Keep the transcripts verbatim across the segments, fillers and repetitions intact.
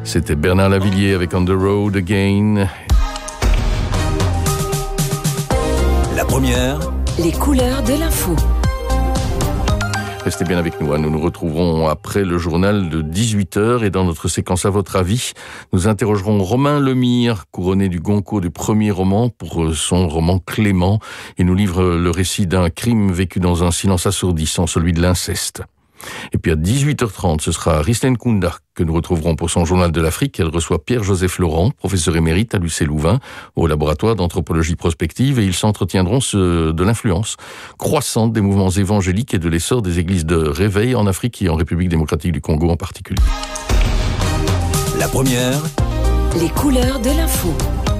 C'était Bernard Lavilliers avec On the Road Again. La première. Les couleurs de l'info. Restez bien avec nous, hein. Nous nous retrouverons après le journal de dix-huit heures et dans notre séquence à votre avis, nous interrogerons Romain Lemire, couronné du Goncourt du premier roman pour son roman Clément. Il nous livre le récit d'un crime vécu dans un silence assourdissant, celui de l'inceste. Et puis à dix-huit heures trente, ce sera Ristène Kounda que nous retrouverons pour son journal de l'Afrique. Elle reçoit Pierre-Joseph Laurent, professeur émérite à l'U C Louvain, au laboratoire d'anthropologie prospective, et ils s'entretiendront de l'influence croissante des mouvements évangéliques et de l'essor des églises de réveil en Afrique et en République démocratique du Congo en particulier. La première. Les couleurs de l'info.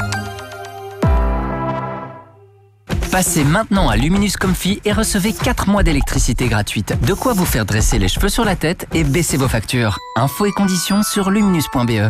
Passez maintenant à Luminous Comfy et recevez quatre mois d'électricité gratuite. De quoi vous faire dresser les cheveux sur la tête et baisser vos factures. Infos et conditions sur luminous point b e.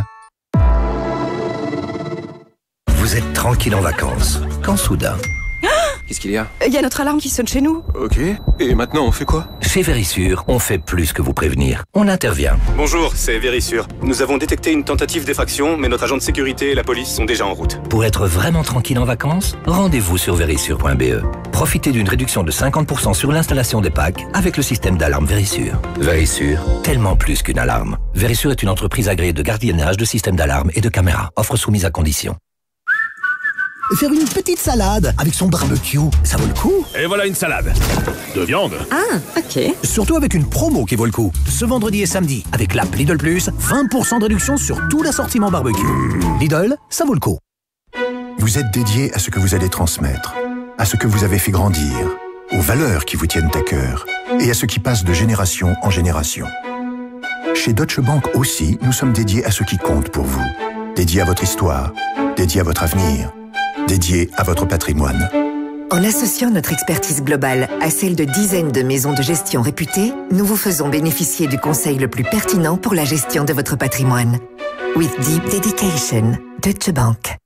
Vous êtes tranquille en vacances, quand soudain... Qu'est-ce qu'il y a ? Il y a notre alarme qui sonne chez nous. Ok, et maintenant on fait quoi ? Chez Vérissure, on fait plus que vous prévenir. On intervient. Bonjour, c'est Vérissure. Nous avons détecté une tentative d'effraction, mais notre agent de sécurité et la police sont déjà en route. Pour être vraiment tranquille en vacances, rendez-vous sur vérissure point b e. Profitez d'une réduction de cinquante pour cent sur l'installation des packs avec le système d'alarme Vérissure. Vérissure, tellement plus qu'une alarme. Vérissure est une entreprise agréée de gardiennage de systèmes d'alarme et de caméras. Offre soumise à conditions. Faire une petite salade avec son barbecue, ça vaut le coup. Et voilà une salade de viande. Ah, ok. Surtout avec une promo qui vaut le coup. Ce vendredi et samedi, avec l'app Lidl Plus, vingt pour cent de réduction sur tout l'assortiment barbecue. Lidl, ça vaut le coup. Vous êtes dédié à ce que vous allez transmettre, à ce que vous avez fait grandir, aux valeurs qui vous tiennent à cœur et à ce qui passe de génération en génération. Chez Deutsche Bank aussi, nous sommes dédiés à ce qui compte pour vous. Dédiés à votre histoire, dédiés à votre avenir, dédié à votre patrimoine. En associant notre expertise globale à celle de dizaines de maisons de gestion réputées, nous vous faisons bénéficier du conseil le plus pertinent pour la gestion de votre patrimoine. With deep dedication, Deutsche Bank.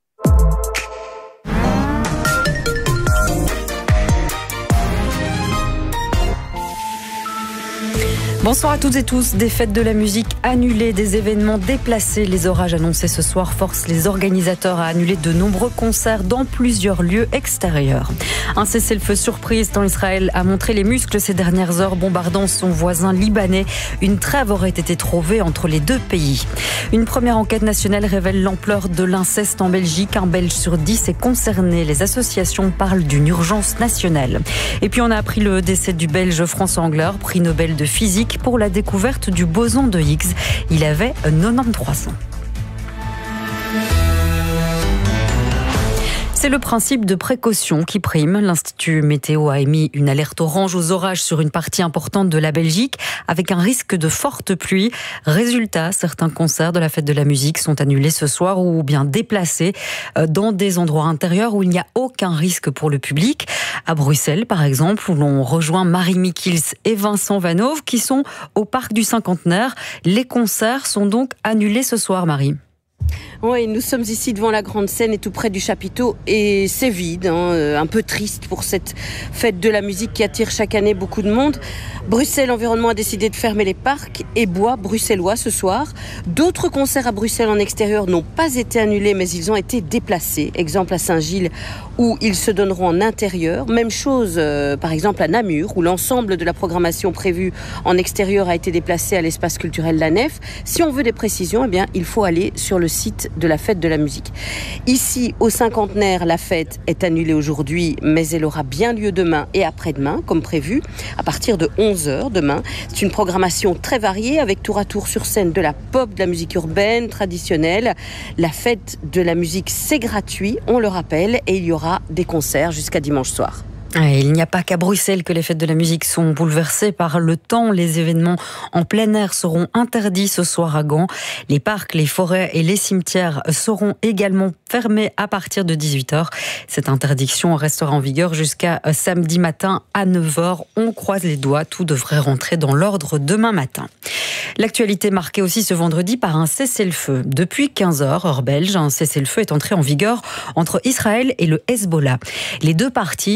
Bonsoir à toutes et tous. Des fêtes de la musique annulées, des événements déplacés. Les orages annoncés ce soir forcent les organisateurs à annuler de nombreux concerts dans plusieurs lieux extérieurs. Un cessez-le-feu surprise tant Israël a montré les muscles ces dernières heures, bombardant son voisin libanais. Une trêve aurait été trouvée entre les deux pays. Une première enquête nationale révèle l'ampleur de l'inceste en Belgique. Un Belge sur dix est concerné. Les associations parlent d'une urgence nationale. Et puis on a appris le décès du Belge François Englert, prix Nobel de physique pour la découverte du boson de Higgs. Il avait quatre-vingt-treize ans. C'est le principe de précaution qui prime. L'Institut Météo a émis une alerte orange aux orages sur une partie importante de la Belgique, avec un risque de fortes pluies. Résultat, certains concerts de la fête de la musique sont annulés ce soir ou bien déplacés dans des endroits intérieurs où il n'y a aucun risque pour le public. À Bruxelles, par exemple, où l'on rejoint Marie Mikils et Vincent Vanove qui sont au Parc du Cinquantenaire. Les concerts sont donc annulés ce soir, Marie. Oui, nous sommes ici devant la grande scène et tout près du chapiteau et c'est vide, hein, un peu triste pour cette fête de la musique qui attire chaque année beaucoup de monde. Bruxelles Environnement a décidé de fermer les parcs et bois bruxellois ce soir. D'autres concerts à Bruxelles en extérieur n'ont pas été annulés mais ils ont été déplacés. Exemple à Saint-Gilles où ils se donneront en intérieur. Même chose euh, par exemple à Namur où l'ensemble de la programmation prévue en extérieur a été déplacée à l'espace culturel La Nef. Si on veut des précisions, eh bien, il faut aller sur le site de la fête de la musique. Ici, au Cinquantenaire, la fête est annulée aujourd'hui, mais elle aura bien lieu demain et après-demain, comme prévu, à partir de onze heures demain. C'est une programmation très variée, avec tour à tour sur scène de la pop, de la musique urbaine, traditionnelle. La fête de la musique, c'est gratuit, on le rappelle, et il y aura des concerts jusqu'à dimanche soir. Et il n'y a pas qu'à Bruxelles que les fêtes de la musique sont bouleversées par le temps. Les événements en plein air seront interdits ce soir à Gand. Les parcs, les forêts et les cimetières seront également fermés à partir de dix-huit heures. Cette interdiction restera en vigueur jusqu'à samedi matin à neuf heures. On croise les doigts, tout devrait rentrer dans l'ordre demain matin. L'actualité marquée aussi ce vendredi par un cessez-le-feu. Depuis quinze heures, heure belge, un cessez-le-feu est entré en vigueur entre Israël et le Hezbollah. Les deux parties ont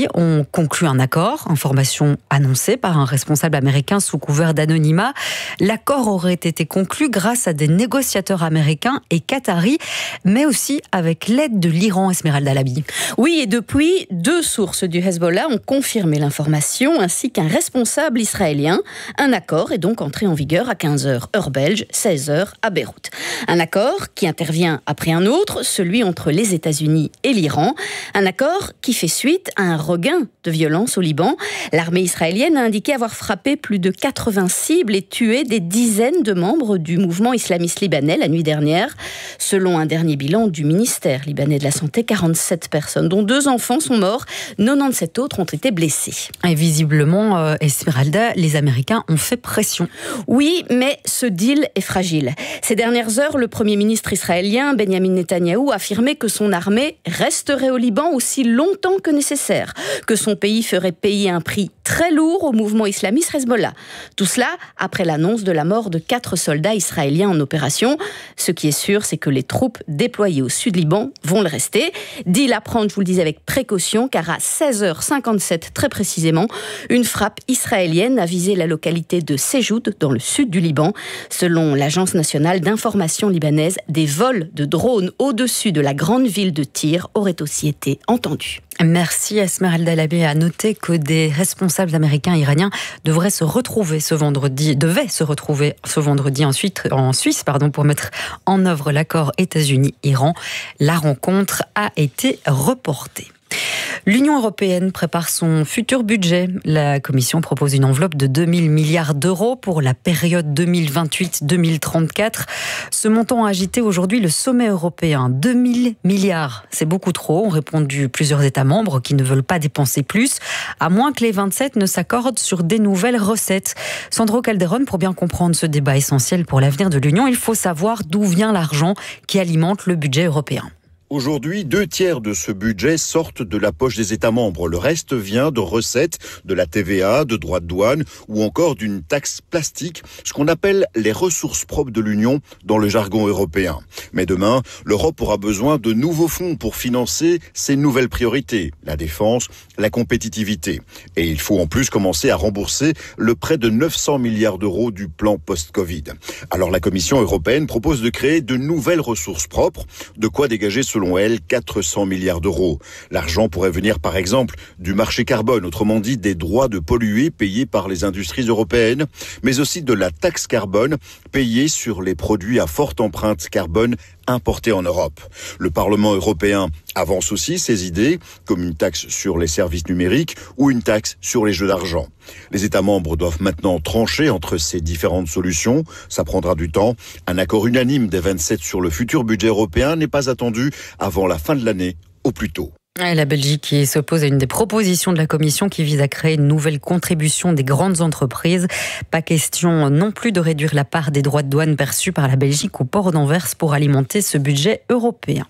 donc conclu un accord, information annoncée par un responsable américain sous couvert d'anonymat. L'accord aurait été conclu grâce à des négociateurs américains et qataris, mais aussi avec l'aide de l'Iran, Esmeralda Labi. Oui, et depuis, deux sources du Hezbollah ont confirmé l'information, ainsi qu'un responsable israélien. Un accord est donc entré en vigueur à quinze heures, heure belge, seize heures à Beyrouth. Un accord qui intervient après un autre, celui entre les États-Unis et l'Iran. Un accord qui fait suite à un regain de violence au Liban. L'armée israélienne a indiqué avoir frappé plus de quatre-vingts cibles et tué des dizaines de membres du mouvement islamiste libanais la nuit dernière. Selon un dernier bilan du ministère libanais de la Santé, quarante-sept personnes, dont deux enfants, sont morts. quatre-vingt-dix-sept autres ont été blessés. Et visiblement, euh, Esmeralda, les Américains ont fait pression. Oui, mais ce deal est fragile. Ces dernières heures, le Premier ministre israélien, Benjamin Netanyahou, a affirmé que son armée resterait au Liban aussi longtemps que nécessaire, que son pays ferait payer un prix très lourd au mouvement islamiste Hezbollah. Tout cela après l'annonce de la mort de quatre soldats israéliens en opération. Ce qui est sûr, c'est que les troupes déployées au sud Liban vont le rester. Deal à prendre, je vous le disais, avec précaution, car à seize heures cinquante-sept, très précisément, une frappe israélienne a visé la localité de Sejoud, dans le sud du Liban. Selon l'Agence nationale d'information libanaise, des vols de drones au-dessus de la grande ville de Tyr auraient aussi été entendus. Merci Esmeralda Labi. À noter que des responsables américains et iraniens devraient se retrouver ce vendredi, devaient se retrouver ce vendredi ensuite en Suisse, pardon, pour mettre en œuvre l'accord États-Unis-Iran. La rencontre a été reportée. L'Union européenne prépare son futur budget. La Commission propose une enveloppe de deux mille milliards d'euros pour la période deux mille vingt-huit à deux mille trente-quatre. Ce montant a agité aujourd'hui le sommet européen. deux mille milliards, c'est beaucoup trop, ont répondu plusieurs États membres qui ne veulent pas dépenser plus, à moins que les vingt-sept ne s'accordent sur des nouvelles recettes. Sandro Calderón, pour bien comprendre ce débat essentiel pour l'avenir de l'Union, il faut savoir d'où vient l'argent qui alimente le budget européen. Aujourd'hui, deux tiers de ce budget sortent de la poche des États membres. Le reste vient de recettes, de la T V A, de droits de douane ou encore d'une taxe plastique, ce qu'on appelle les ressources propres de l'Union dans le jargon européen. Mais demain, l'Europe aura besoin de nouveaux fonds pour financer ses nouvelles priorités, la défense, la compétitivité. Et il faut en plus commencer à rembourser le prêt de neuf cents milliards d'euros du plan post-Covid. Alors la Commission européenne propose de créer de nouvelles ressources propres, de quoi dégager selon Selon elle, quatre cents milliards d'euros. L'argent pourrait venir par exemple du marché carbone, autrement dit des droits de polluer payés par les industries européennes, mais aussi de la taxe carbone payée sur les produits à forte empreinte carbone importés en Europe. Le Parlement européen avance aussi ses idées, comme une taxe sur les services numériques ou une taxe sur les jeux d'argent. Les États membres doivent maintenant trancher entre ces différentes solutions. Ça prendra du temps. Un accord unanime des vingt-sept sur le futur budget européen n'est pas attendu avant la fin de l'année, au plus tôt. Et la Belgique qui s'oppose à une des propositions de la Commission qui vise à créer une nouvelle contribution des grandes entreprises. Pas question non plus de réduire la part des droits de douane perçus par la Belgique au port d'Anvers pour alimenter ce budget européen.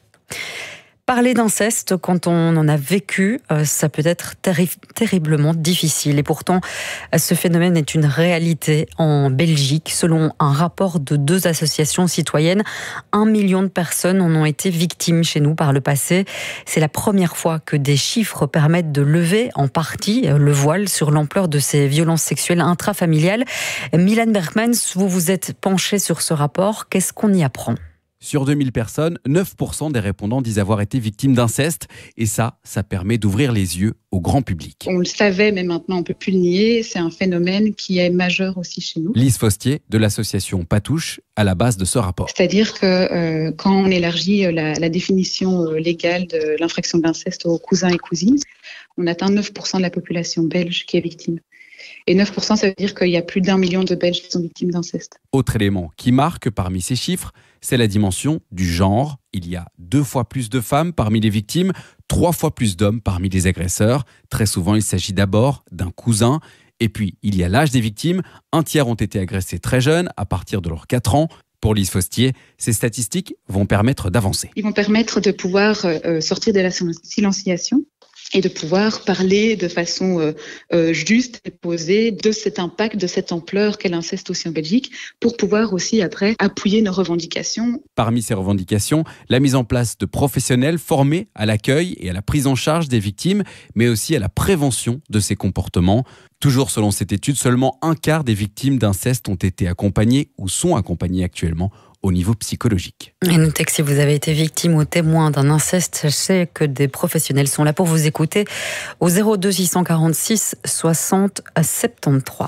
Parler d'inceste, quand on en a vécu, ça peut être terri- terriblement difficile. Et pourtant, ce phénomène est une réalité en Belgique. Selon un rapport de deux associations citoyennes, un million de personnes en ont été victimes chez nous par le passé. C'est la première fois que des chiffres permettent de lever en partie le voile sur l'ampleur de ces violences sexuelles intrafamiliales. Milan Bergmans, vous vous êtes penché sur ce rapport. Qu'est-ce qu'on y apprend ? Sur deux mille personnes, neuf pour cent des répondants disent avoir été victimes d'inceste. Et ça, ça permet d'ouvrir les yeux au grand public. On le savait, mais maintenant on ne peut plus le nier. C'est un phénomène qui est majeur aussi chez nous. Lise Fostier, de l'association Patouche, à la base de ce rapport. C'est-à-dire que euh, quand on élargit la, la définition euh, légale de l'infraction d'inceste aux cousins et cousines, on atteint neuf pour cent de la population belge qui est victime. Et neuf pour cent, ça veut dire qu'il y a plus d'un million de Belges qui sont victimes d'inceste. Autre élément qui marque parmi ces chiffres, c'est la dimension du genre. Il y a deux fois plus de femmes parmi les victimes, trois fois plus d'hommes parmi les agresseurs. Très souvent, il s'agit d'abord d'un cousin. Et puis, il y a l'âge des victimes. Un tiers ont été agressés très jeunes, à partir de leurs quatre ans. Pour Lise Fostier, ces statistiques vont permettre d'avancer. Ils vont permettre de pouvoir euh, sortir de la silenciation et de pouvoir parler de façon euh, euh, juste et posée de cet impact, de cette ampleur qu'est l'inceste aussi en Belgique, pour pouvoir aussi après appuyer nos revendications. Parmi ces revendications, la mise en place de professionnels formés à l'accueil et à la prise en charge des victimes, mais aussi à la prévention de ces comportements. Toujours selon cette étude, seulement un quart des victimes d'inceste ont été accompagnées ou sont accompagnées actuellement au niveau psychologique. Et notez que si vous avez été victime ou témoin d'un inceste, sachez que des professionnels sont là pour vous écouter au zéro deux six cent quarante-six soixante soixante-treize.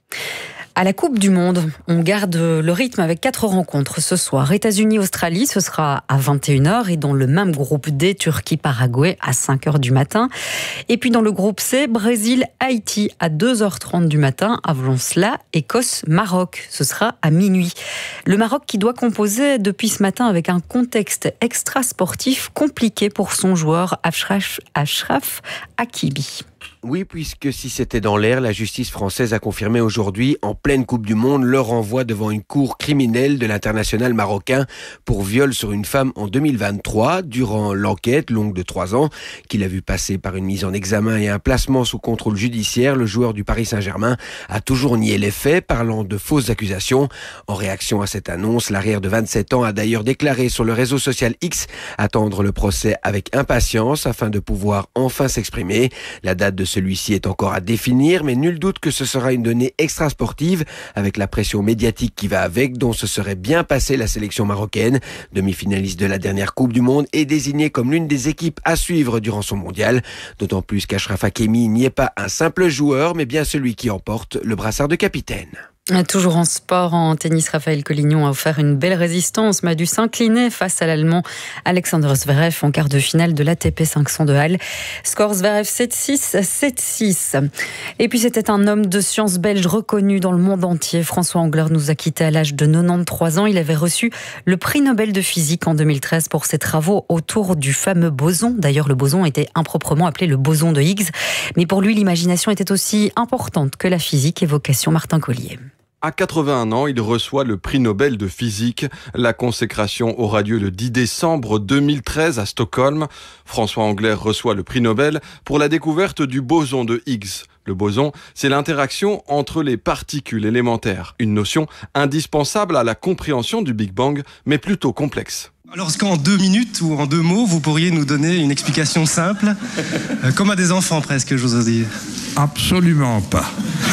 À la Coupe du Monde, on garde le rythme avec quatre rencontres ce soir. États-Unis-Australie, ce sera à vingt et une heures. Et dans le même groupe D, Turquie-Paraguay à cinq heures du matin. Et puis dans le groupe C, Brésil-Haïti à deux heures trente du matin. Avant cela, Écosse-Maroc, ce sera à minuit. Le Maroc qui doit composer depuis ce matin avec un contexte extra-sportif compliqué pour son joueur Achraf, Achraf Hakimi. Oui, puisque si c'était dans l'air, la justice française a confirmé aujourd'hui, en pleine Coupe du Monde, le renvoi devant une cour criminelle de l'international marocain pour viol sur une femme en deux mille vingt-trois. Durant l'enquête, longue de trois ans, qu'il a vu passer par une mise en examen et un placement sous contrôle judiciaire, le joueur du Paris Saint-Germain a toujours nié les faits, parlant de fausses accusations. En réaction à cette annonce, l'arrière de vingt-sept ans a d'ailleurs déclaré sur le réseau social X attendre le procès avec impatience afin de pouvoir enfin s'exprimer. La date de celui-ci est encore à définir, mais nul doute que ce sera une donnée extra-sportive avec la pression médiatique qui va avec, dont se serait bien passée la sélection marocaine, demi-finaliste de la dernière Coupe du Monde et désignée comme l'une des équipes à suivre durant son mondial. D'autant plus qu'Achraf Hakimi n'y est pas un simple joueur, mais bien celui qui emporte le brassard de capitaine. Toujours en sport, en tennis, Raphaël Collignon a offert une belle résistance, mais a dû s'incliner face à l'Allemand Alexander Zverev en quart de finale de l'A T P cinq cents de Halle. Score Zverev sept six, sept six. Et puis c'était un homme de science belge reconnu dans le monde entier. François Englert nous a quittés à l'âge de quatre-vingt-treize ans. Il avait reçu le prix Nobel de physique en deux mille treize pour ses travaux autour du fameux boson. D'ailleurs, le boson était improprement appelé le boson de Higgs. Mais pour lui, l'imagination était aussi importante que la physique. Évocation Martin Collier. À quatre-vingt-un ans, il reçoit le prix Nobel de physique. La consécration aura lieu le dix décembre deux mille treize à Stockholm. François Englert reçoit le prix Nobel pour la découverte du boson de Higgs. Le boson, c'est l'interaction entre les particules élémentaires, une notion indispensable à la compréhension du Big Bang, mais plutôt complexe. Alors, est-ce qu'en deux minutes ou en deux mots, vous pourriez nous donner une explication simple, euh, comme à des enfants presque, j'ose dire? Absolument pas.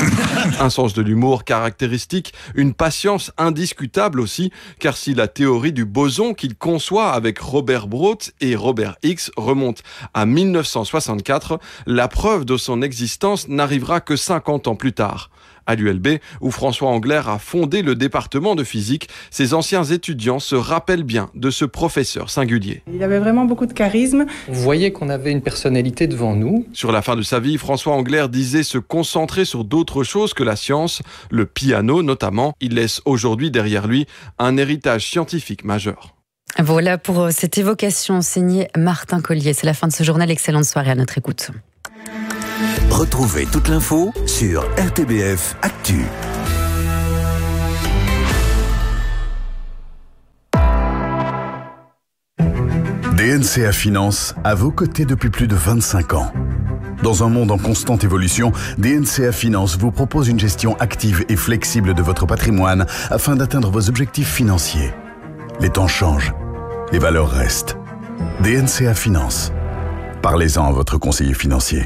Un sens de l'humour caractéristique, une patience indiscutable aussi, car si la théorie du boson qu'il conçoit avec Robert Broth et Robert Hicks remonte à mille neuf cent soixante-quatre, la preuve de son existence n'arrivera que cinquante ans plus tard. À l'U L B, où François Englert a fondé le département de physique, ses anciens étudiants se rappellent bien de ce professeur singulier. Il avait vraiment beaucoup de charisme. On voyait qu'on avait une personnalité devant nous. Sur la fin de sa vie, François Englert disait se concentrer sur d'autres choses que la science, le piano notamment. Il laisse aujourd'hui derrière lui un héritage scientifique majeur. Voilà pour cette évocation signée Martin Collier. C'est la fin de ce journal. Excellente soirée à notre écoute. Retrouvez toute l'info sur R T B F Actu. D N C A Finance, à vos côtés depuis plus de vingt-cinq ans. Dans un monde en constante évolution, D N C A Finance vous propose une gestion active et flexible de votre patrimoine afin d'atteindre vos objectifs financiers. Les temps changent, les valeurs restent. D N C A Finance. Parlez-en à votre conseiller financier.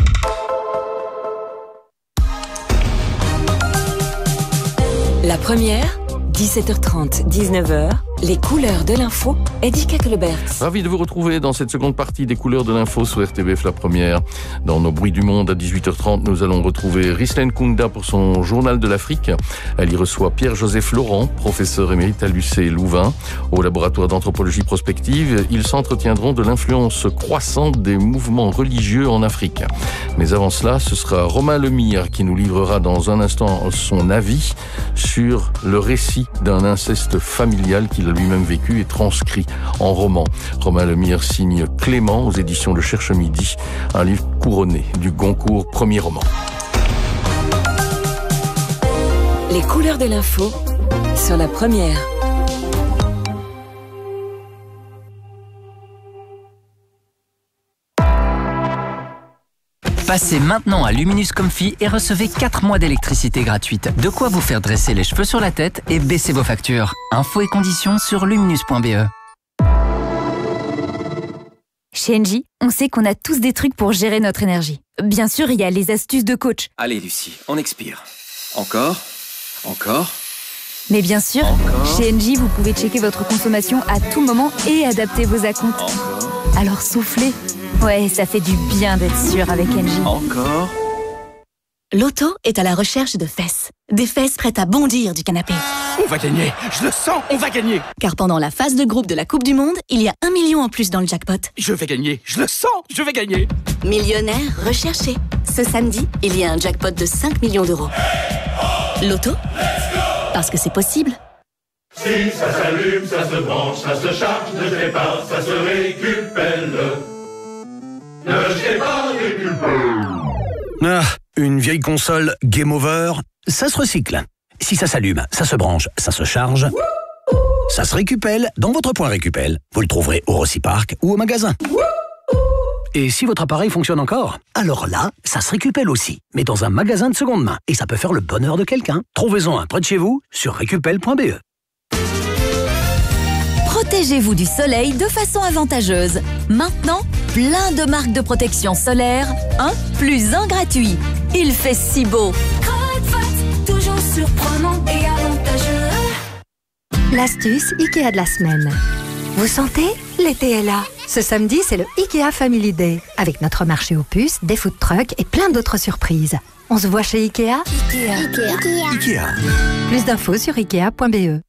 La première, dix-sept heures trente, dix-neuf heures, les couleurs de l'info, Edika Klebert. Ravi de vous retrouver dans cette seconde partie des couleurs de l'info sur R T B F La Première. Dans nos bruits du monde à dix-huit heures trente, nous allons retrouver Rislaine Kounda pour son journal de l'Afrique. Elle y reçoit Pierre-Joseph Laurent, professeur émérite à l'U C Louvain. Au laboratoire d'anthropologie prospective, ils s'entretiendront de l'influence croissante des mouvements religieux en Afrique. Mais avant cela, ce sera Romain Lemire qui nous livrera dans un instant son avis sur le récit d'un inceste familial qu'il a lui-même vécu et transcrit en roman. Romain Lemire signe Clément aux éditions Le Cherche Midi, un livre couronné du Goncourt Premier Roman. Les couleurs de l'info sur La Première. Passez maintenant à Luminous Comfy et recevez quatre mois d'électricité gratuite. De quoi vous faire dresser les cheveux sur la tête et baisser vos factures. Infos et conditions sur luminous point b e. Chez Engie, on sait qu'on a tous des trucs pour gérer notre énergie. Bien sûr, il y a les astuces de coach. Allez Lucie, on expire. Encore, encore. Mais bien sûr, Encore. Chez Engie, vous pouvez checker votre consommation à tout moment et adapter vos acomptes. Encore. Alors soufflez. Ouais, ça fait du bien d'être sûr avec Engie. Encore. Loto est à la recherche de fesses. Des fesses prêtes à bondir du canapé. On va gagner, je le sens, on va gagner. Car pendant la phase de groupe de la Coupe du Monde, il y a un million en plus dans le jackpot. Je vais gagner, je le sens, je vais gagner. Millionnaire recherché. Ce samedi, il y a un jackpot de cinq millions d'euros. Loto, parce que c'est possible. Si ça s'allume, ça se branche, ça se charge, ne jetez pas, ça se récupère. Ne jetez pas, récupère. Ah, une vieille console Game Over, ça se recycle. Si ça s'allume, ça se branche, ça se charge, ça se récupère dans votre point récupère. Vous le trouverez au Rocipark ou au magasin. Et si votre appareil fonctionne encore, alors là, ça se récupère aussi, mais dans un magasin de seconde main. Et ça peut faire le bonheur de quelqu'un. Trouvez-en un près de chez vous sur récupel point b e. Protégez-vous du soleil de façon avantageuse. Maintenant, plein de marques de protection solaire, un plus un gratuit. Il fait si beau. Toujours surprenant et avantageux. L'astuce Ikea de la semaine. Vous sentez? L'été est là. Ce samedi, c'est le Ikea Family Day. Avec notre marché aux puces, des food trucks et plein d'autres surprises. On se voit chez Ikea? Ikea. Ikea. Ikea. Plus d'infos sur ikea point b e.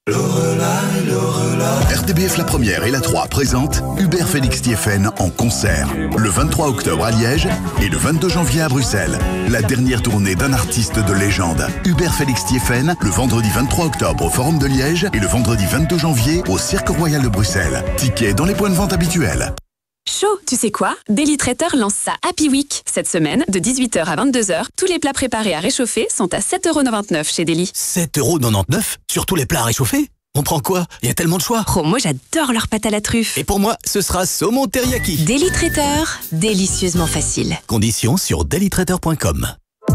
R T B F La Première et La trois présentent Hubert Félix Thieffen en concert. Le vingt-trois octobre à Liège et le vingt-deux janvier à Bruxelles. La dernière tournée d'un artiste de légende. Hubert Félix Thieffen, le vendredi vingt-trois octobre au Forum de Liège et le vendredi vingt-deux janvier au Cirque Royal de Bruxelles. Tickets dans les points de vente habituels. Chaud, tu sais quoi? Daily Traiteur lance sa Happy Week. Cette semaine, de dix-huit heures à vingt-deux heures, tous les plats préparés à réchauffer sont à sept euros quatre-vingt-dix-neuf chez Daily. sept euros quatre-vingt-dix-neuf sur tous les plats réchauffés? On prend quoi? Il y a tellement de choix. Oh, moi j'adore leur pâte à la truffe. Et pour moi, ce sera saumon teriyaki. Daily Traiteur, délicieusement facile. Conditions sur daily traiteur point com.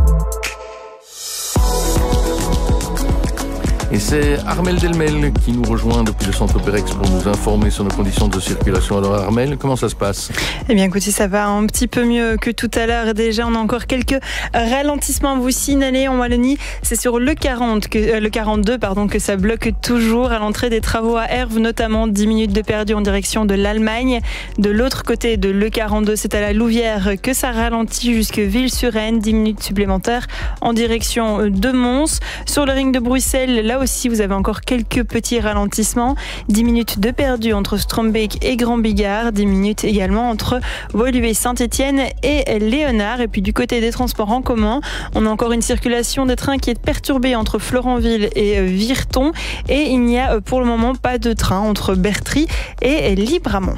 Et c'est Armel Delmel qui nous rejoint depuis le centre Pérex pour nous informer sur nos conditions de circulation. Alors Armel, comment ça se passe? Eh bien écoutez, ça va un petit peu mieux que tout à l'heure. Déjà, on a encore quelques ralentissements à vous signaler en Wallonie. C'est sur le quarante, que, euh, le quarante-deux pardon, que ça bloque toujours à l'entrée des travaux à Herve, notamment dix minutes de perdu en direction de l'Allemagne. De l'autre côté de le quarante-deux, c'est à la Louvière que ça ralentit jusque Ville-sur-Aisne, dix minutes supplémentaires en direction de Mons. Sur le ring de Bruxelles, là aussi, vous avez encore quelques petits ralentissements. dix minutes de perdu entre Strombeek et Grand Bigard. dix minutes également entre Woluwe, Saint-Étienne et Léonard. Et puis du côté des transports en commun, on a encore une circulation des trains qui est perturbée entre Florenville et Virton. Et il n'y a pour le moment pas de train entre Bertry et Libramont.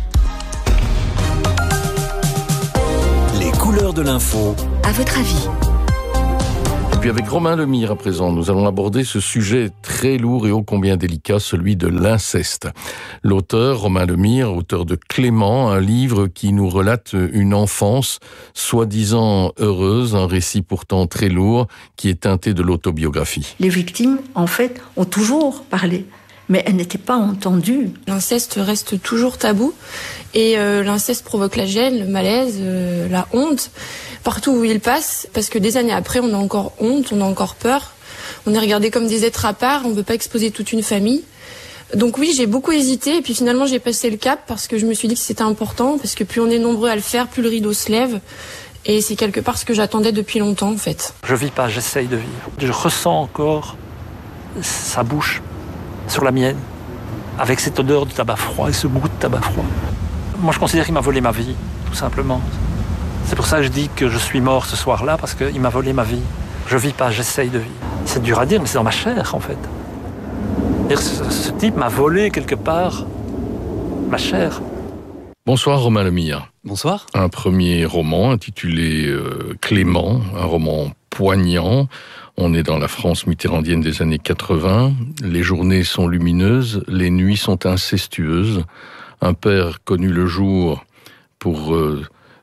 Les couleurs de l'info. À votre avis? Et puis avec Romain Lemire à présent, nous allons aborder ce sujet très lourd et ô combien délicat, celui de l'inceste. L'auteur, Romain Lemire, auteur de Clément, un livre qui nous relate une enfance soi-disant heureuse, un récit pourtant très lourd qui est teinté de l'autobiographie. Les victimes, en fait, ont toujours parlé, mais elles n'étaient pas entendues. L'inceste reste toujours tabou et euh, l'inceste provoque la gêne, le malaise, euh, la honte partout où il passe, parce que des années après, on a encore honte, on a encore peur. On est regardé comme des êtres à part, on ne veut pas exposer toute une famille. Donc oui, j'ai beaucoup hésité, et puis finalement, j'ai passé le cap, parce que je me suis dit que c'était important, parce que plus on est nombreux à le faire, plus le rideau se lève. Et c'est quelque part ce que j'attendais depuis longtemps, en fait. Je vis pas, j'essaye de vivre. Je ressens encore sa bouche sur la mienne, avec cette odeur de tabac froid et ce goût de tabac froid. Moi, je considère qu'il m'a volé ma vie, tout simplement. C'est pour ça que je dis que je suis mort ce soir-là, parce qu'il m'a volé ma vie. Je vis pas, j'essaye de vivre. C'est dur à dire, mais c'est dans ma chair, en fait. Ce, ce type m'a volé, quelque part, ma chair. Bonsoir Romain Lemire. Bonsoir. Un premier roman intitulé euh, Clément, un roman poignant. On est dans la France mitterrandienne des années quatre-vingts. Les journées sont lumineuses, les nuits sont incestueuses. Un père connu le jour pour... Euh,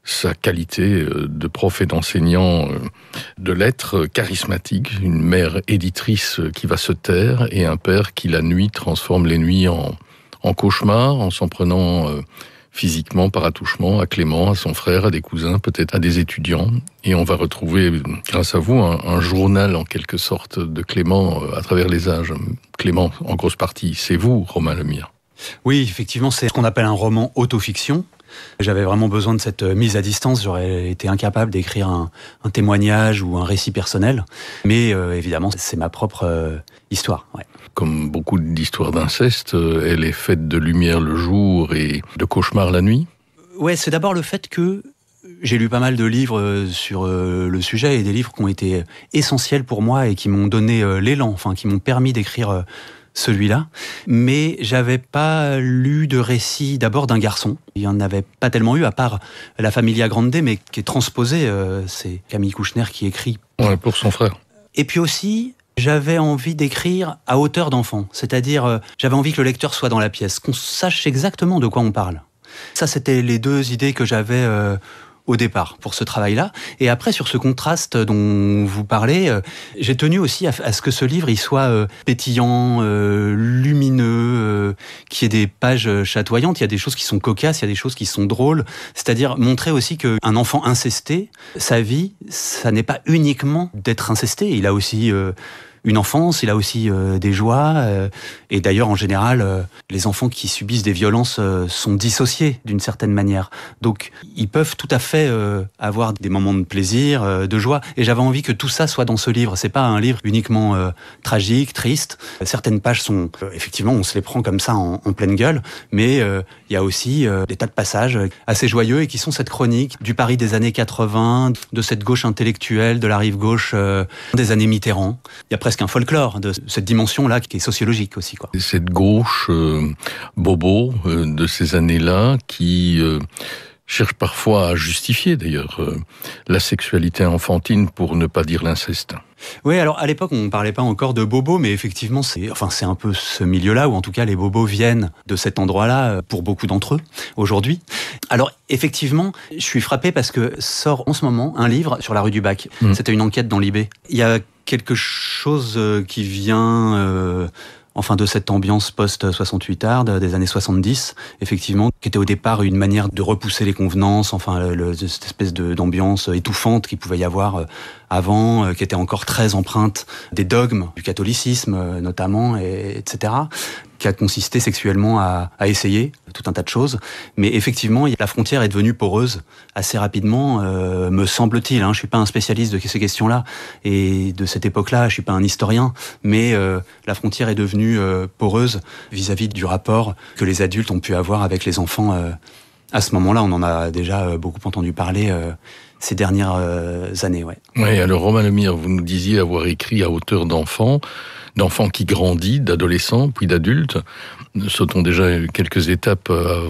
sa qualité de prof et d'enseignant de lettres charismatique, une mère éditrice qui va se taire et un père qui la nuit transforme les nuits en, en cauchemars, en s'en prenant euh, physiquement par attouchement à Clément, à son frère, à des cousins, peut-être à des étudiants. Et on va retrouver, grâce à vous, un, un journal en quelque sorte de Clément à travers les âges. Clément, en grosse partie, c'est vous, Romain Lemire. Oui, effectivement, c'est ce qu'on appelle un roman autofiction. J'avais vraiment besoin de cette mise à distance, j'aurais été incapable d'écrire un, un témoignage ou un récit personnel, mais euh, évidemment c'est ma propre euh, histoire. Ouais. Comme beaucoup d'histoires d'inceste, elle est faite de lumière le jour et de cauchemars la nuit. Ouais, c'est d'abord le fait que j'ai lu pas mal de livres sur euh, le sujet et des livres qui ont été essentiels pour moi et qui m'ont donné euh, l'élan, enfin qui m'ont permis d'écrire euh, celui-là, mais j'avais pas lu de récit d'abord d'un garçon. Il y en avait pas tellement eu, à part La Familia Grande, mais qui est transposée. Euh, c'est Camille Kouchner qui écrit. Ouais, pour son frère. Et puis aussi, j'avais envie d'écrire à hauteur d'enfant, c'est-à-dire euh, j'avais envie que le lecteur soit dans la pièce, qu'on sache exactement de quoi on parle. Ça, c'était les deux idées que j'avais euh, au départ pour ce travail-là. Et après, sur ce contraste dont vous parlez, euh, j'ai tenu aussi à, à ce que ce livre il soit euh, pétillant, euh, lumineux, euh, qu'il y ait des pages chatoyantes. Il y a des choses qui sont cocasses, il y a des choses qui sont drôles. C'est-à-dire montrer aussi qu'un enfant incesté, sa vie, ça n'est pas uniquement d'être incesté. Il a aussi euh, une enfance, il a aussi euh, des joies. Euh, et d'ailleurs, en général, euh, les enfants qui subissent des violences euh, sont dissociés d'une certaine manière. Donc, ils peuvent tout à fait euh, avoir des moments de plaisir, euh, de joie. Et j'avais envie que tout ça soit dans ce livre. C'est pas un livre uniquement euh, tragique, triste. Certaines pages sont, euh, effectivement, on se les prend comme ça en, en pleine gueule. Mais euh, il y a aussi euh, des tas de passages assez joyeux et qui sont cette chronique du Paris des années quatre-vingts, de cette gauche intellectuelle, de la rive gauche euh, des années Mitterrand. Il y a presque un folklore de cette dimension-là qui est sociologique aussi, quoi. Cette gauche euh, bobo euh, de ces années-là qui euh, cherche parfois à justifier d'ailleurs euh, la sexualité enfantine pour ne pas dire l'inceste. Oui, alors à l'époque on ne parlait pas encore de bobo, mais effectivement c'est, enfin, c'est un peu ce milieu-là, ou en tout cas les bobos viennent de cet endroit-là pour beaucoup d'entre eux aujourd'hui. Alors effectivement, je suis frappé parce que sort en ce moment un livre sur la rue du Bac. Mmh. C'était une enquête dans Libé. Il y a quelque chose qui vient... Euh, Enfin, de cette ambiance post-soixante-huit arde des années soixante-dix, effectivement, qui était au départ une manière de repousser les convenances, enfin, le, le, cette espèce de, d'ambiance étouffante qu'il pouvait y avoir avant, qui était encore très empreinte des dogmes du catholicisme, notamment, et, etc., qui a consisté sexuellement à, à essayer tout un tas de choses. Mais effectivement, la frontière est devenue poreuse assez rapidement, euh, me semble-t-il. Hein. Je suis pas un spécialiste de ces questions-là et de cette époque-là. Je suis pas un historien, mais euh, la frontière est devenue euh, poreuse vis-à-vis du rapport que les adultes ont pu avoir avec les enfants. Euh, à ce moment-là, on en a déjà euh, beaucoup entendu parler. Euh, ces dernières euh, années, ouais. Oui, alors Romain Lemire, vous nous disiez avoir écrit à hauteur d'enfant, d'enfant qui grandit, d'adolescent, puis d'adulte. Sautons déjà quelques étapes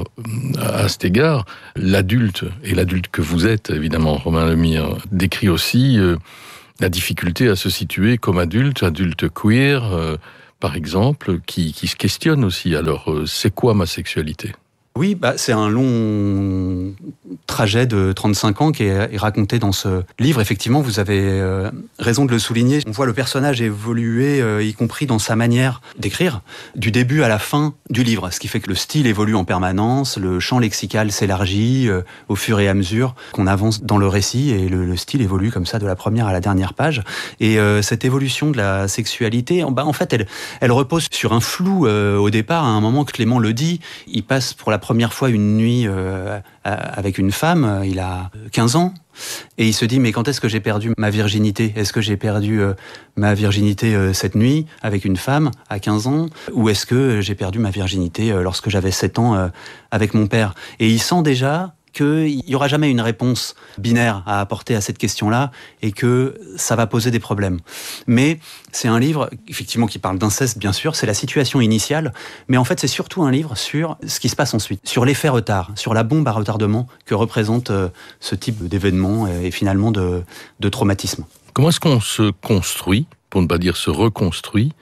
à, à cet égard. L'adulte, et l'adulte que vous êtes, évidemment, Romain Lemire, décrit aussi euh, la difficulté à se situer comme adulte, adulte queer, euh, par exemple, qui, qui se questionne aussi. Alors, euh, c'est quoi ma sexualité ? Oui, bah, c'est un long trajet de trente-cinq ans qui est raconté dans ce livre. Effectivement, vous avez euh, raison de le souligner. On voit le personnage évoluer, euh, y compris dans sa manière d'écrire, du début à la fin du livre. Ce qui fait que le style évolue en permanence, le champ lexical s'élargit euh, au fur et à mesure qu'on avance dans le récit, et le, le style évolue comme ça de la première à la dernière page. Et euh, cette évolution de la sexualité, bah, en fait, elle, elle repose sur un flou euh, au départ. À un moment, Clément le dit, il passe pour la première fois une nuit euh, avec une femme, il a quinze ans, et il se dit, mais quand est-ce que j'ai perdu ma virginité ? Est-ce que j'ai perdu euh, ma virginité euh, cette nuit avec une femme à quinze ans ? Ou est-ce que j'ai perdu ma virginité euh, lorsque j'avais sept ans euh, avec mon père ? Et il sent déjà qu'il n'y aura jamais une réponse binaire à apporter à cette question-là et que ça va poser des problèmes. Mais c'est un livre, effectivement, qui parle d'inceste, bien sûr, c'est la situation initiale, mais en fait, c'est surtout un livre sur ce qui se passe ensuite, sur l'effet retard, sur la bombe à retardement que représente euh, ce type d'événement et, et finalement de, de traumatisme. Comment est-ce qu'on se construit, pour ne pas dire se reconstruit,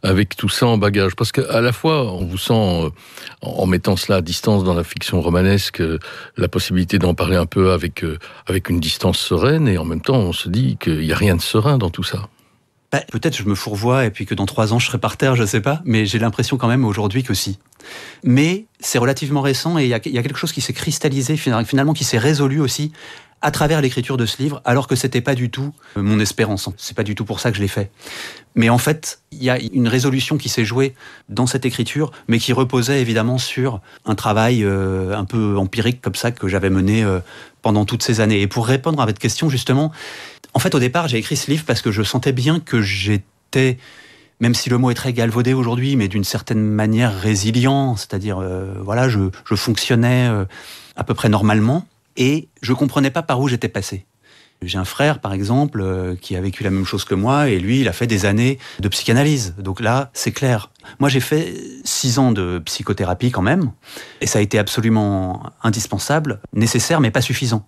avec tout ça en bagage? Parce qu'à la fois, on vous sent, en mettant cela à distance dans la fiction romanesque, la possibilité d'en parler un peu avec, avec une distance sereine, et en même temps, on se dit qu'il n'y a rien de serein dans tout ça. Bah, peut-être je me fourvoie et puis que dans trois ans je serai par terre, je sais pas, mais j'ai l'impression quand même aujourd'hui que si. Mais c'est relativement récent et il y, y a quelque chose qui s'est cristallisé, finalement qui s'est résolu aussi à travers l'écriture de ce livre, alors que c'était pas du tout mon espérance. C'est pas du tout pour ça que je l'ai fait. Mais en fait, il y a une résolution qui s'est jouée dans cette écriture, mais qui reposait évidemment sur un travail euh, un peu empirique comme ça que j'avais mené euh, pendant toutes ces années. Et pour répondre à votre question, justement, en fait, au départ, j'ai écrit ce livre parce que je sentais bien que j'étais, même si le mot est très galvaudé aujourd'hui, mais d'une certaine manière résilient, c'est-à-dire, euh, voilà, je, je fonctionnais euh, à peu près normalement, et je comprenais pas par où j'étais passé. J'ai un frère, par exemple, euh, qui a vécu la même chose que moi, et lui, il a fait des années de psychanalyse. Donc là, c'est clair. Moi, j'ai fait six ans de psychothérapie quand même, et ça a été absolument indispensable, nécessaire, mais pas suffisant.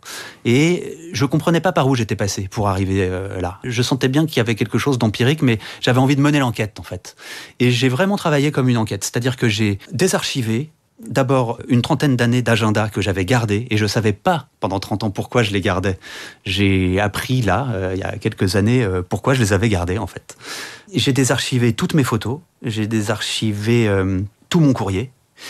Et je comprenais pas par où j'étais passé pour arriver euh, là. Je sentais bien qu'il y avait quelque chose d'empirique, mais j'avais envie de mener l'enquête, en fait. Et j'ai vraiment travaillé comme une enquête, c'est-à-dire que j'ai désarchivé d'abord une trentaine d'années d'agenda que j'avais gardé, et je savais pas pendant trente ans pourquoi je les gardais. J'ai appris là, euh, il y a quelques années, euh, pourquoi je les avais gardés en fait. J'ai désarchivé toutes mes photos, j'ai désarchivé euh, tout mon courrier,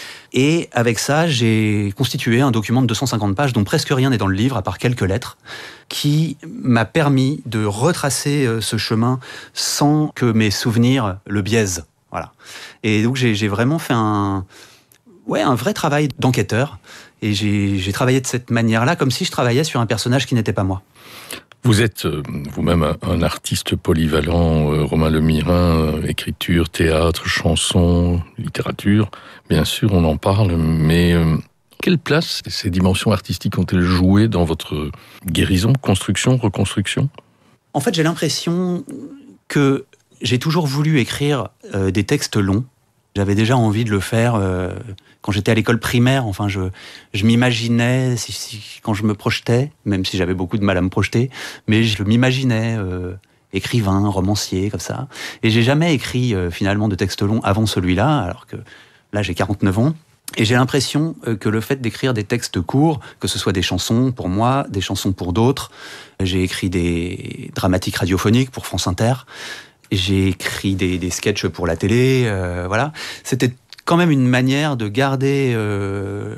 et avec ça, j'ai constitué un document de deux cent cinquante pages dont presque rien n'est dans le livre, à part quelques lettres, qui m'a permis de retracer euh, ce chemin sans que mes souvenirs le biaisent. Voilà. Et donc j'ai, j'ai vraiment fait un... Ouais, un vrai travail d'enquêteur. Et j'ai, j'ai travaillé de cette manière-là, comme si je travaillais sur un personnage qui n'était pas moi. Vous êtes euh, vous-même un, un artiste polyvalent, euh, Romain Lemirin, euh, écriture, théâtre, chanson, littérature. Bien sûr, on en parle, mais euh, quelle place ces dimensions artistiques ont-elles joué dans votre guérison, construction, reconstruction? En fait, j'ai l'impression que j'ai toujours voulu écrire euh, des textes longs. J'avais déjà envie de le faire euh, quand j'étais à l'école primaire. Enfin, je, je m'imaginais, si, si, quand je me projetais, même si j'avais beaucoup de mal à me projeter, mais je m'imaginais euh, écrivain, romancier, comme ça. Et j'ai jamais écrit euh, finalement de texte long avant celui-là, alors que là j'ai quarante-neuf ans. Et j'ai l'impression euh, que le fait d'écrire des textes courts, que ce soit des chansons pour moi, des chansons pour d'autres, j'ai écrit des dramatiques radiophoniques pour France Inter, j'ai écrit des, des sketchs pour la télé, euh, voilà. C'était quand même une manière de garder, euh,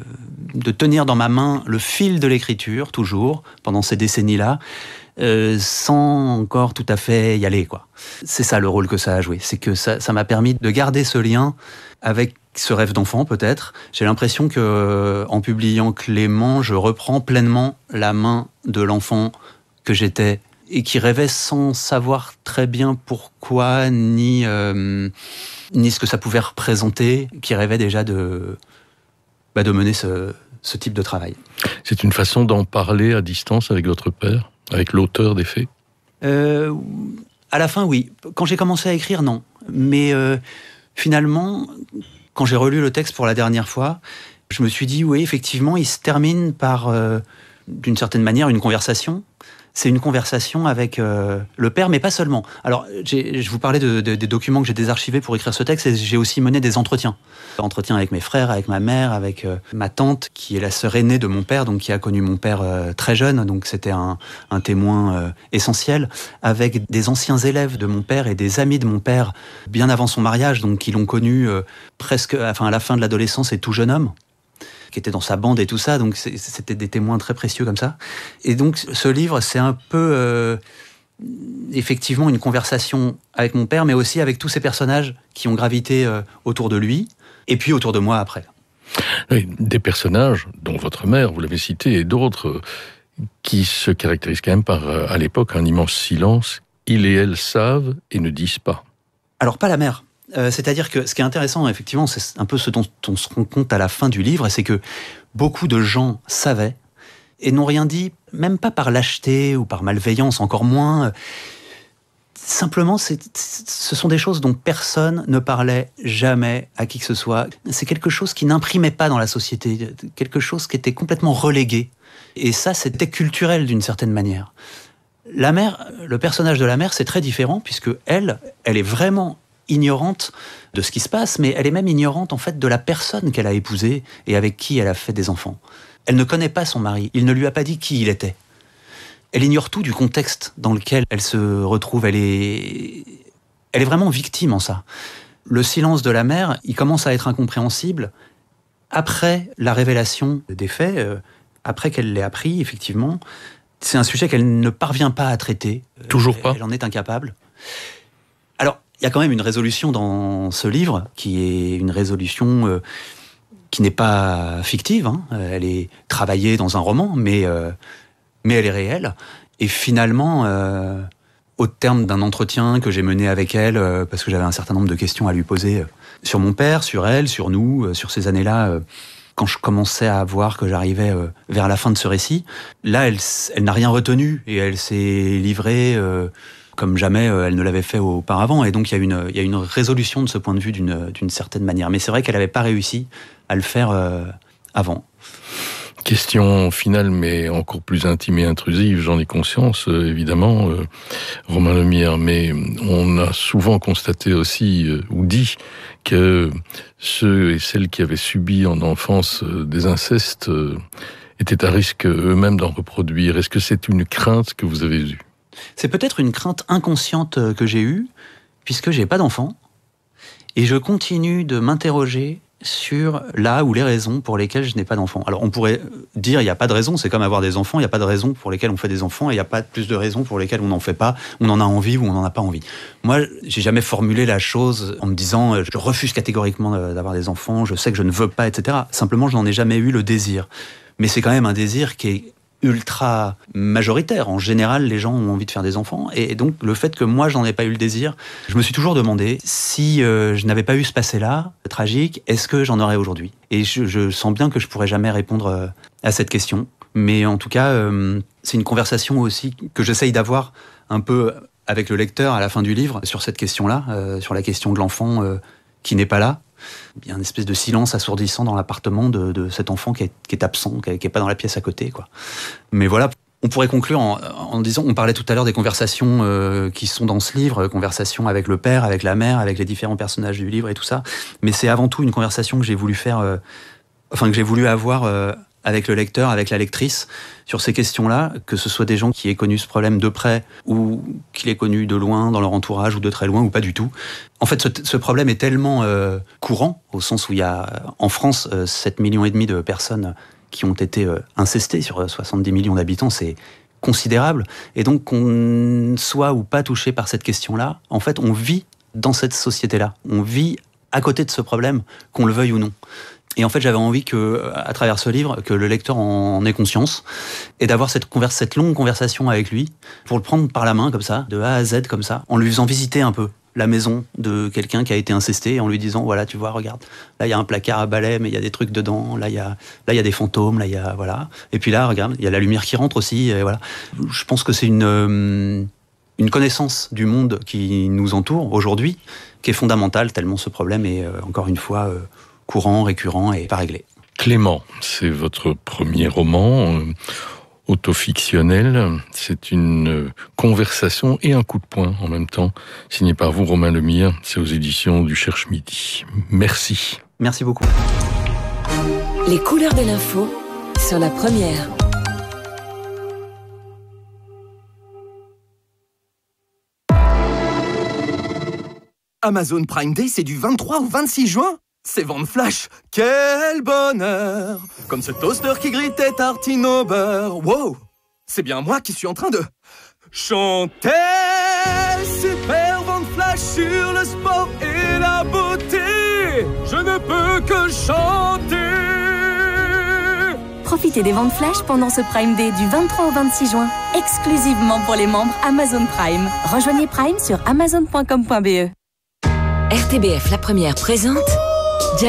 de tenir dans ma main le fil de l'écriture, toujours, pendant ces décennies-là, euh, sans encore tout à fait y aller, quoi. C'est ça le rôle que ça a joué. C'est que ça, ça m'a permis de garder ce lien avec ce rêve d'enfant, peut-être. J'ai l'impression que, en publiant Clément, je reprends pleinement la main de l'enfant que j'étais, et qui rêvait sans savoir très bien pourquoi, ni, euh, ni ce que ça pouvait représenter, qui rêvait déjà de, bah de mener ce, ce type de travail. C'est une façon d'en parler à distance avec votre père, avec l'auteur des faits? euh, À la fin, oui. Quand j'ai commencé à écrire, non. Mais euh, finalement, quand j'ai relu le texte pour la dernière fois, je me suis dit, oui, effectivement, il se termine par, euh, d'une certaine manière, une conversation. C'est une conversation avec euh, le père, mais pas seulement. Alors, j'ai, je vous parlais de, de, des documents que j'ai désarchivés pour écrire ce texte, et j'ai aussi mené des entretiens. Entretiens avec mes frères, avec ma mère, avec euh, ma tante, qui est la sœur aînée de mon père, donc qui a connu mon père euh, très jeune, donc c'était un, un témoin euh, essentiel, avec des anciens élèves de mon père et des amis de mon père, bien avant son mariage, donc qui l'ont connu euh, presque, enfin, à la fin de l'adolescence et tout jeune homme, qui était dans sa bande et tout ça, donc c'était des témoins très précieux comme ça. Et donc ce livre, c'est un peu euh, effectivement une conversation avec mon père, mais aussi avec tous ces personnages qui ont gravité euh, autour de lui, et puis autour de moi après. Oui, des personnages, dont votre mère, vous l'avez cité, et d'autres, qui se caractérisent quand même par, à l'époque, un immense silence. Ils et elles savent et ne disent pas. Alors pas la mère. Euh, c'est-à-dire que ce qui est intéressant, effectivement, c'est un peu ce dont on se rend compte à la fin du livre, c'est que beaucoup de gens savaient et n'ont rien dit, même pas par lâcheté ou par malveillance, encore moins. Simplement, c'est, ce sont des choses dont personne ne parlait jamais à qui que ce soit. C'est quelque chose qui n'imprimait pas dans la société, quelque chose qui était complètement relégué. Et ça, c'était culturel d'une certaine manière. La mère, le personnage de la mère, c'est très différent, puisque elle, elle est vraiment ignorante de ce qui se passe, mais elle est même ignorante en fait de la personne qu'elle a épousée et avec qui elle a fait des enfants. Elle ne connaît pas son mari, il ne lui a pas dit qui il était. Elle ignore tout du contexte dans lequel elle se retrouve, elle est, elle est vraiment victime en ça. Le silence de la mère, il commence à être incompréhensible après la révélation des faits, euh, après qu'elle l'ait appris, effectivement. C'est un sujet qu'elle ne parvient pas à traiter. Toujours pas. Elle en est incapable. Alors, il y a quand même une résolution dans ce livre, qui est une résolution euh, qui n'est pas fictive. Hein. Elle est travaillée dans un roman, mais, euh, mais elle est réelle. Et finalement, euh, au terme d'un entretien que j'ai mené avec elle, euh, parce que j'avais un certain nombre de questions à lui poser euh, sur mon père, sur elle, sur nous, euh, sur ces années-là, euh, quand je commençais à voir que j'arrivais euh, vers la fin de ce récit, là, elle, elle n'a rien retenu et elle s'est livrée euh, comme jamais euh, elle ne l'avait fait auparavant. Et donc, il y a une, il y a une résolution de ce point de vue d'une, d'une certaine manière. Mais c'est vrai qu'elle n'avait pas réussi à le faire euh, avant. Question finale, mais encore plus intime et intrusive, j'en ai conscience, euh, évidemment, euh, Romain Lemierre, mais on a souvent constaté aussi, euh, ou dit, que ceux et celles qui avaient subi en enfance euh, des incestes euh, étaient à risque eux-mêmes d'en reproduire. Est-ce que c'est une crainte que vous avez eue ? C'est peut-être une crainte inconsciente que j'ai eue, puisque j'ai pas d'enfant, et je continue de m'interroger sur là ou les raisons pour lesquelles je n'ai pas d'enfants. Alors on pourrait dire il n'y a pas de raison, c'est comme avoir des enfants, il n'y a pas de raison pour lesquelles on fait des enfants et il n'y a pas plus de raisons pour lesquelles on n'en fait pas, on en a envie ou on n'en a pas envie. Moi, j'ai jamais formulé la chose en me disant je refuse catégoriquement d'avoir des enfants, je sais que je ne veux pas, et cetera. Simplement, je n'en ai jamais eu le désir. Mais c'est quand même un désir qui est ultra majoritaire. En général, les gens ont envie de faire des enfants. Et donc, le fait que moi, je n'en ai pas eu le désir, je me suis toujours demandé si euh, je n'avais pas eu ce passé-là, tragique, est-ce que j'en aurais aujourd'hui ? Et je, je sens bien que je pourrais jamais répondre euh, à cette question. Mais en tout cas, euh, c'est une conversation aussi que j'essaye d'avoir un peu avec le lecteur à la fin du livre sur cette question-là, euh, sur la question de l'enfant euh, qui n'est pas là. Il y a une espèce de silence assourdissant dans l'appartement de, de cet enfant qui est, qui est absent, qui n'est pas dans la pièce à côté, quoi. Mais voilà, on pourrait conclure en, en disant, on parlait tout à l'heure des conversations euh, qui sont dans ce livre, conversations avec le père, avec la mère, avec les différents personnages du livre et tout ça. Mais c'est avant tout une conversation que j'ai voulu faire, euh, enfin que j'ai voulu avoir euh, avec le lecteur, avec la lectrice, sur ces questions-là, que ce soit des gens qui aient connu ce problème de près ou qui l'aient connu de loin, dans leur entourage, ou de très loin, ou pas du tout. En fait, ce, ce problème est tellement euh, courant, au sens où il y a, en France, euh, sept millions et demi de personnes qui ont été euh, incestées sur soixante-dix millions d'habitants, c'est considérable. Et donc, qu'on soit ou pas touché par cette question-là, en fait, on vit dans cette société-là. On vit à côté de ce problème, qu'on le veuille ou non. Et en fait, j'avais envie que, à travers ce livre, que le lecteur en ait conscience et d'avoir cette, converse, cette longue conversation avec lui pour le prendre par la main comme ça, de A à Z comme ça, en lui faisant visiter un peu la maison de quelqu'un qui a été incesté, et en lui disant voilà, tu vois, regarde, là il y a un placard à balai, mais il y a des trucs dedans, là il y a là il y a des fantômes, là il y a voilà, et puis là regarde, il y a la lumière qui rentre aussi, et voilà. Je pense que c'est une euh, une connaissance du monde qui nous entoure aujourd'hui qui est fondamentale, tellement ce problème est euh, encore une fois euh, courant, récurrent et pas réglé. Clément, c'est votre premier roman euh, autofictionnel. C'est une euh, conversation et un coup de poing en même temps, signé par vous, Romain Lemierre. C'est aux éditions du Cherche Midi. Merci. Merci beaucoup. Les couleurs de l'info sur la première. Amazon Prime Day, c'est du vingt-trois au vingt-six juin. C'est vente flash, quel bonheur! Comme ce toaster qui grille tes tartines au beurre. Wow! C'est bien moi qui suis en train de chanter. Super vente flash sur le sport et la beauté. Je ne peux que chanter. Profitez des ventes flash pendant ce Prime Day du vingt-trois au vingt-six juin, exclusivement pour les membres Amazon Prime. Rejoignez Prime sur amazon point com point b e. R T B F La Première présente